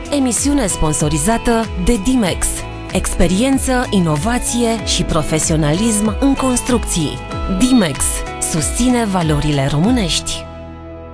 Emisiune sponsorizată de Dimex. Experiență, inovație și profesionalism în construcții. Dimex susține valorile românești.